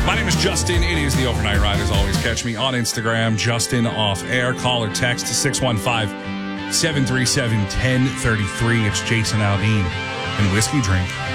My name is Justin. It is the Overnight Ride. As always, catch me on Instagram, Justin Off Air. Call or text to 615-737-1033. It's Jason Aldean and Whiskey Drink.